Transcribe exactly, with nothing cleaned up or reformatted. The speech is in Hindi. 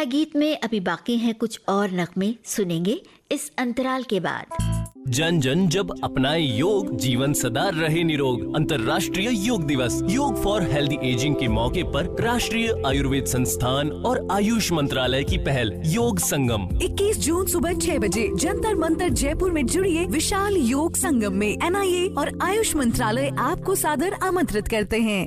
गीत में अभी बाकी हैं कुछ और नगमे, सुनेंगे इस अंतराल के बाद। जन जन जब अपनाए योग, जीवन सदा रहे निरोग। अंतर्राष्ट्रीय योग दिवस। योग फॉर हेल्दी एजिंग के मौके पर राष्ट्रीय आयुर्वेद संस्थान और आयुष मंत्रालय की पहल योग संगम। इक्कीस जून सुबह छह बजे जंतर मंतर जयपुर में जुड़िए विशाल योग संगम में। एन आई ए और आयुष मंत्रालय आपको सादर आमंत्रित करते हैं।